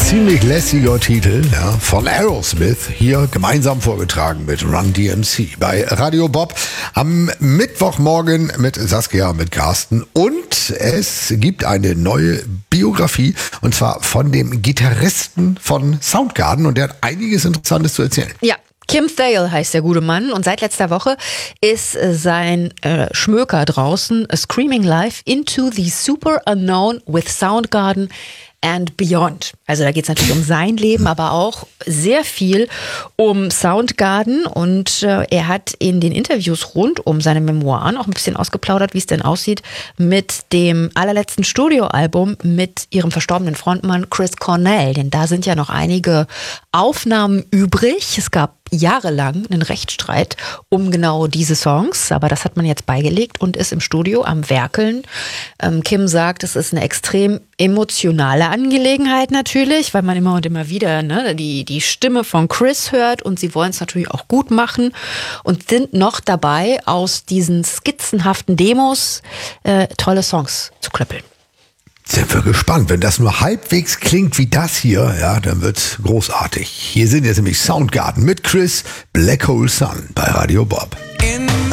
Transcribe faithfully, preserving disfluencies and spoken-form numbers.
ziemlich lässiger Titel, ja, von Aerosmith, hier gemeinsam vorgetragen mit Run D M C bei Radio Bob am Mittwochmorgen mit Saskia, mit Carsten, und es gibt eine neue Biografie, und zwar von dem Gitarristen von Soundgarden, und der hat einiges Interessantes zu erzählen. Ja. Kim Thayil heißt der gute Mann, und seit letzter Woche ist sein äh, Schmöker draußen, A Screaming Life into the Super Unknown with Soundgarden and Beyond. Also da geht es natürlich um sein Leben, aber auch sehr viel um Soundgarden, und äh, er hat in den Interviews rund um seine Memoiren auch ein bisschen ausgeplaudert, wie es denn aussieht mit dem allerletzten Studioalbum mit ihrem verstorbenen Frontmann Chris Cornell, denn da sind ja noch einige Aufnahmen übrig. Es gab jahrelang einen Rechtsstreit um genau diese Songs, aber das hat man jetzt beigelegt und ist im Studio am Werkeln. Ähm, Kim sagt, es ist eine extrem emotionale Angelegenheit natürlich, weil man immer und immer wieder ne, die, die Stimme von Chris hört, und sie wollen es natürlich auch gut machen und sind noch dabei, aus diesen skizzenhaften Demos äh, tolle Songs zu klöppeln. Sind wir gespannt. Wenn das nur halbwegs klingt wie das hier, ja, dann wird's großartig. Hier sind jetzt nämlich Soundgarden mit Chris, Black Hole Sun bei Radio Bob.